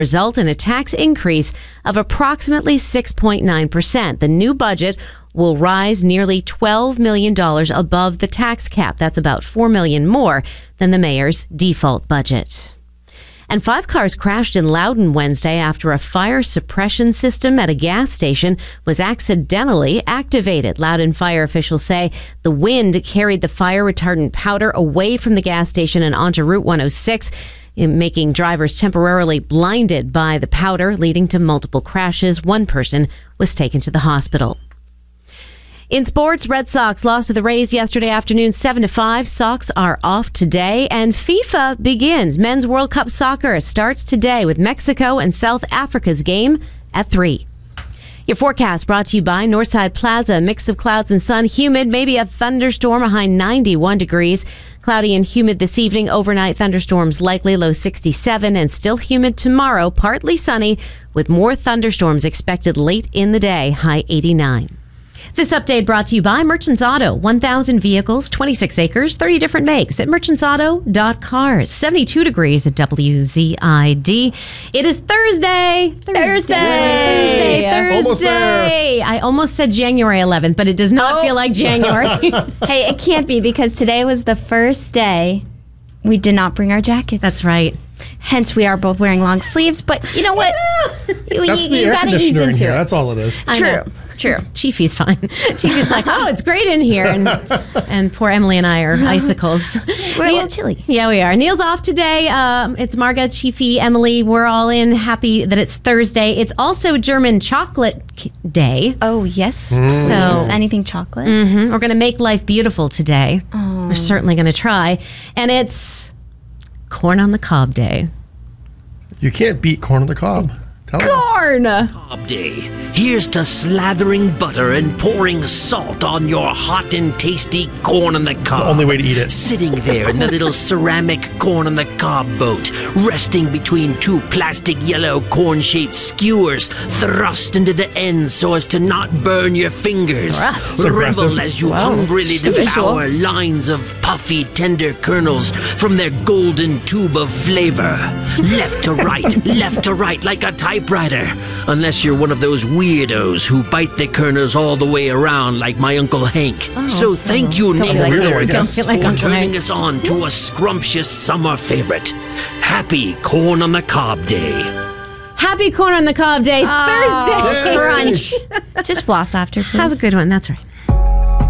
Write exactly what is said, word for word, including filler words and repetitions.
result in a tax increase of approximately six point nine percent. The new budget will rise nearly twelve million dollars above the tax cap. That's about four million dollars more than the mayor's default budget. And five cars crashed in Loudon Wednesday after a fire suppression system at a gas station was accidentally activated. Loudon fire officials say the wind carried the fire retardant powder away from the gas station and onto Route one oh six, making drivers temporarily blinded by the powder, leading to multiple crashes. One person was taken to the hospital. In sports, Red Sox lost to the Rays yesterday afternoon seven to five. Sox are off today, and FIFA begins. Men's World Cup soccer starts today with Mexico and South Africa's game at three. Your forecast brought to you by Northside Plaza. A mix of clouds and sun, humid, maybe a thunderstorm, a high ninety-one degrees. Cloudy and humid this evening. Overnight thunderstorms likely, low sixty-seven, and still humid tomorrow. Partly sunny with more thunderstorms expected late in the day, high eighty-nine. This update brought to you by Merchants Auto. one thousand vehicles, twenty-six acres, thirty different makes at merchants auto dot cars. seventy-two degrees at W Z I D. It is Thursday. Thursday. Thursday. Thursday. Almost there. I almost said January eleventh, but it does not Oh. feel like January. Hey, it can't be because today was the first day we did not bring our jackets. That's right. Hence, we are both wearing long sleeves. But you know what? you That's you, the you air got to ease conditioner in into here. it. That's all it is. I True. know. True. Chiefy's fine. Chiefy's like, oh, it's great in here. And and poor Emily and I are icicles. We're a little chilly. Yeah, we are. Neil's off today. Um, it's Marga, Chiefy, Emily. We're all in. Happy that it's Thursday. It's also German Chocolate K- Day. Oh, yes. So Yes, anything chocolate. mhm, we're going to make life beautiful today. Oh. We're certainly going to try. And it's Corn on the Cob Day. You can't beat corn on the cob. Tell them. Corn. Cob Day. Here's to slathering butter and pouring salt on your hot and tasty corn on the cob. The only way to eat it. Sitting there in the little ceramic corn on the cob boat, resting between two plastic yellow corn-shaped skewers thrust into the ends so as to not burn your fingers. Thrust. That's aggressive. Revel as you hungrily devour lines of puffy, tender kernels from their golden tube of flavor. Left to right, left to right like a typewriter. Unless you're one of those weirdos who bite the kernels all the way around like my Uncle Hank. so thank you, Don't be Nick like Weirdo, I Lord, guess. Don't be like for Uncle turning Hank. us on to a scrumptious summer favorite. Happy Corn on the Cob Day. Happy Corn on the Cob Day, Thursday. Crunch. Just floss after, please. Have a good one. That's right.